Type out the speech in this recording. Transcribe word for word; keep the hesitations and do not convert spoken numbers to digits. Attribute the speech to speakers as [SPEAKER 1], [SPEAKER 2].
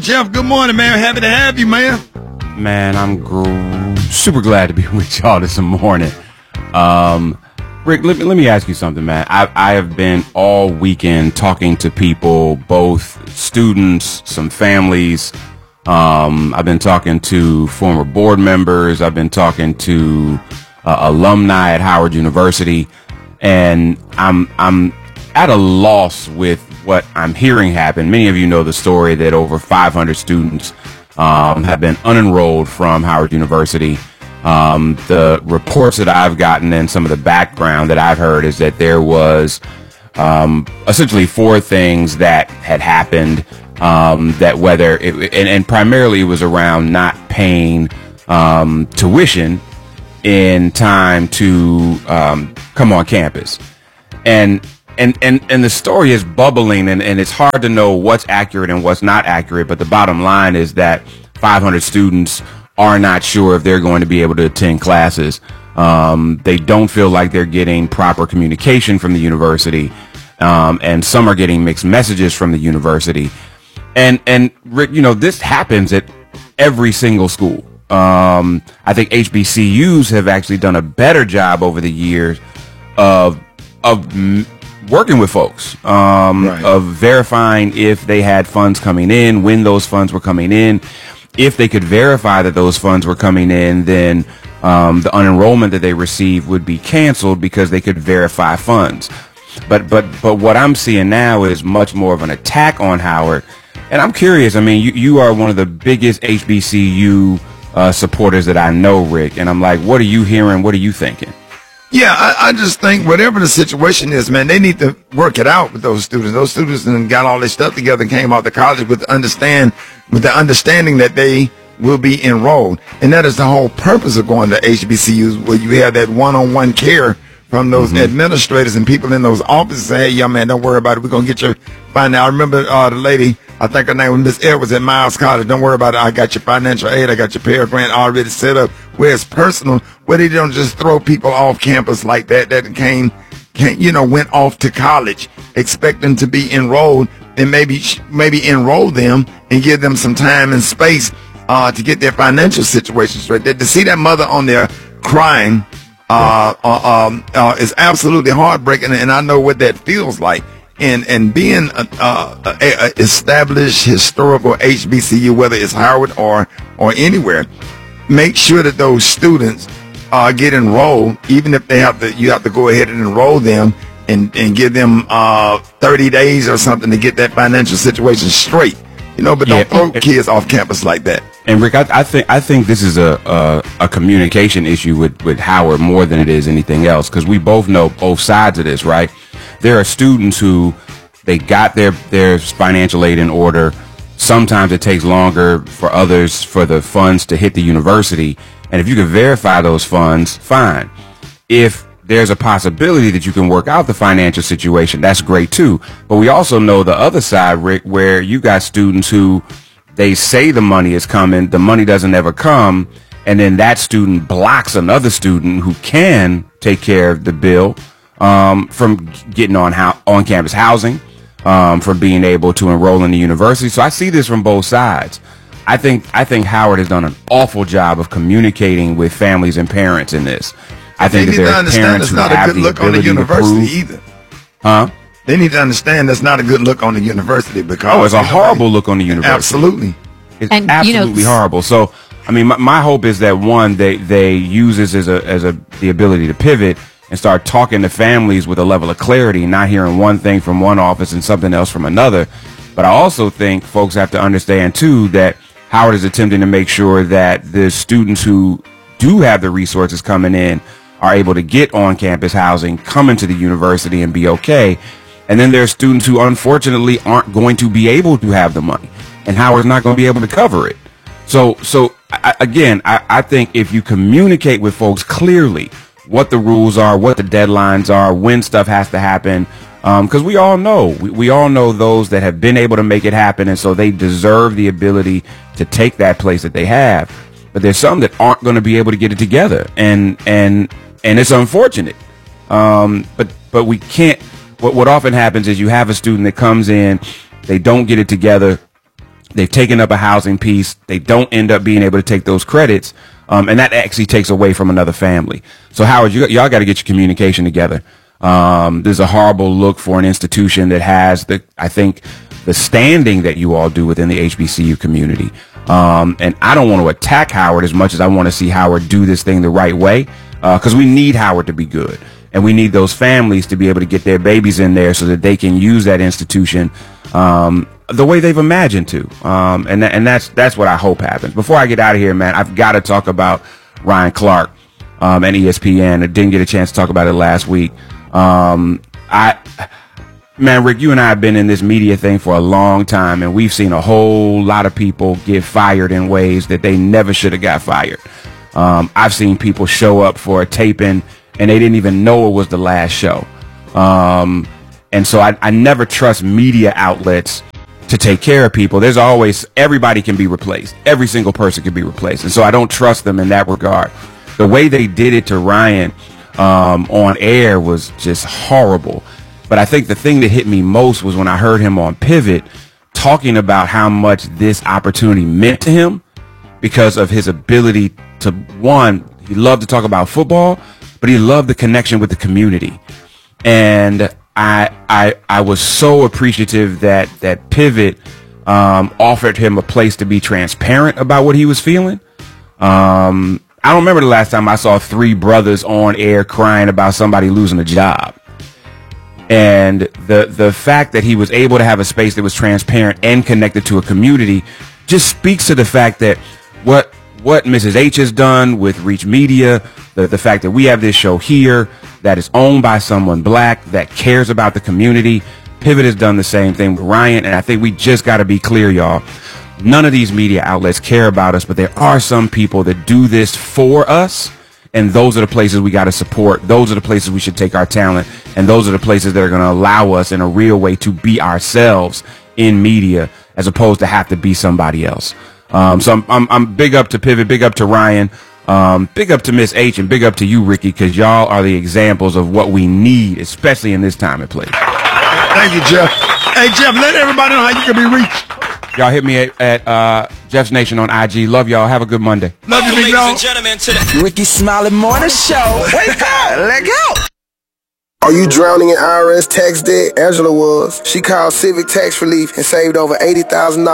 [SPEAKER 1] Jeff, good morning, man. Happy to have you, man.
[SPEAKER 2] Man, I'm gr- super glad to be with y'all this morning. Um, Rick, let me, let me ask you something, man. I, I have been all weekend talking to people, both students, some families. Um, I've been talking to former board members. I've been talking to uh, alumni at Howard University, and I'm I'm at a loss with what I'm hearing happen. Many of you know the story that over five hundred students um, have been unenrolled from Howard University. Um, the reports that I've gotten and some of the background that I've heard is that there was um, essentially four things that had happened. Um, that whether it, and, and primarily it was around not paying um, tuition in time to um, come on campus, and and and and the story is bubbling, and, and it's hard to know what's accurate and what's not accurate. But the bottom line is that five hundred students are not sure if they're going to be able to attend classes. Um, they don't feel like they're getting proper communication from the university, um, and some are getting mixed messages from the university. And, and Rick, you know, this happens at every single school. Um, I think H B C Us have actually done a better job over the years of, of m- working with folks, um, right. of verifying if they had funds coming in, when those funds were coming in. If they could verify that those funds were coming in, then um, the unenrollment that they received would be canceled because they could verify funds. But, but, but what I'm seeing now is much more of an attack on Howard. And I'm curious, I mean, you, you are one of the biggest H B C U uh, supporters that I know, Rick. And I'm like, what are you hearing? What are you thinking?
[SPEAKER 1] Yeah, I, I just think whatever the situation is, man, they need to work it out with those students. Those students and got all their stuff together and came out to college with understand with the understanding that they will be enrolled. And that is the whole purpose of going to H B C Us, where you have that one-on-one care from those mm-hmm. administrators and people in those offices. Say, hey, young man, don't worry about it. We're going to get your fine. Now, I remember uh, the lady, I think her name was Miss Edwards at Miles College. Don't worry about it. I got your financial aid. I got your Pell Grant already set up where it's personal, where they don't just throw people off campus like that, that came, came you know, went off to college, expect them to be enrolled, and maybe, maybe enroll them and give them some time and space uh, to get their financial situation straight. To see that mother on there crying uh, uh, um, uh, is absolutely heartbreaking, and I know what that feels like. And and being a, a, a, a established historical H B C U, whether it's Howard or or anywhere, make sure that those students uh, get enrolled, even if they have to. You have to go ahead and enroll them and and give them uh, thirty days or something to get that financial situation straight. You know, but don't yeah, throw kids off campus like that.
[SPEAKER 2] And Rick, I, I think I think this is a, a a communication issue with with Howard more than it is anything else, because we both know both sides of this, right? There are students who they got their, their financial aid in order. Sometimes it takes longer for others for the funds to hit the university. And if you can verify those funds, fine. If there's a possibility that you can work out the financial situation, that's great too. But we also know the other side, Rick, where you got students who they say the money is coming, the money doesn't ever come, and then that student blocks another student who can take care of the bill Um, from getting on ho- on campus housing, um, from being able to enroll in the university. So I see this from both sides. I think I think Howard has done an awful job of communicating with families and parents in this. I
[SPEAKER 1] they
[SPEAKER 2] think that there are parents who
[SPEAKER 1] not
[SPEAKER 2] have
[SPEAKER 1] a good
[SPEAKER 2] the
[SPEAKER 1] look on the
[SPEAKER 2] ability
[SPEAKER 1] university
[SPEAKER 2] to prove,
[SPEAKER 1] either.
[SPEAKER 2] huh?
[SPEAKER 1] They need to understand that's not a good look on the university, because
[SPEAKER 2] oh, it's a
[SPEAKER 1] you know,
[SPEAKER 2] horrible look on the university.
[SPEAKER 1] Absolutely,
[SPEAKER 2] it's
[SPEAKER 3] and,
[SPEAKER 2] absolutely
[SPEAKER 3] you know,
[SPEAKER 2] horrible. So I mean, my, my hope is that one, they they use this as a as a the ability to pivot and start talking to families with a level of clarity, not hearing one thing from one office and something else from another. But I also think folks have to understand, too, that Howard is attempting to make sure that the students who do have the resources coming in are able to get on-campus housing, come into the university and be okay. And then there are students who, unfortunately, aren't going to be able to have the money, and Howard's not going to be able to cover it. So, so I, again, I, I think if you communicate with folks clearly what the rules are, what the deadlines are, when stuff has to happen, because um, we all know, we, we all know those that have been able to make it happen, and so they deserve the ability to take that place that they have. But there's some that aren't going to be able to get it together, and and and it's unfortunate. Um, but but we can't. What what often happens is you have a student that comes in, they don't get it together. They've taken up a housing piece. They don't end up being able to take those credits. Um, and that actually takes away from another family. So Howard, you, y'all got to get your communication together. Um, there's a horrible look for an institution that has the, I think, the standing that you all do within the H B C U community. Um, and I don't want to attack Howard as much as I want to see Howard do this thing the right way, because uh, we need Howard to be good. And we need those families to be able to get their babies in there so that they can use that institution um, the way they've imagined to. Um, and th- and that's that's what I hope happens. Before I get out of here, man, I've got to talk about Ryan Clark um, and E S P N. I didn't get a chance to talk about it last week. Um, I, man, Rick, you and I have been in this media thing for a long time, and we've seen a whole lot of people get fired in ways that they never should have got fired. Um, I've seen people show up for a taping and they didn't even know it was the last show. Um, and so I, I never trust media outlets to take care of people. There's always, everybody can be replaced. Every single person can be replaced. And so I don't trust them in that regard. The way they did it to Ryan um, on air was just horrible. But I think the thing that hit me most was when I heard him on Pivot talking about how much this opportunity meant to him because of his ability to, one, he loved to talk about football, but he loved the connection with the community. And I I I was so appreciative that that Pivot um, offered him a place to be transparent about what he was feeling. Um, I don't remember the last time I saw three brothers on air crying about somebody losing a job. And the the fact that he was able to have a space that was transparent and connected to a community just speaks to the fact that what what Missus H has done with Reach Media, the, the fact that we have this show here that is owned by someone black that cares about the community. Pivot has done the same thing with Ryan, and I think we just got to be clear, y'all. None of these media outlets care about us, but there are some people that do this for us, and those are the places we got to support. Those are the places we should take our talent, and those are the places that are going to allow us in a real way to be ourselves in media as opposed to have to be somebody else. Um, so I'm, I'm, I'm big up to Pivot, big up to Ryan, um, big up to Miss H, and big up to you, Ricky, because y'all are the examples of what we need, especially in this time and place.
[SPEAKER 1] Thank you, Jeff. Hey, Jeff, let everybody know how you can be reached.
[SPEAKER 2] Y'all hit me at, at uh, Jeff's Nation on I G. Love y'all. Have a good Monday.
[SPEAKER 1] Love you, big dog.
[SPEAKER 3] Ricky Smiley Morning Show. Wake up. Let go.
[SPEAKER 4] Are you drowning in I R S tax debt? Angela was. She called Civic Tax Relief and saved over eighty thousand dollars.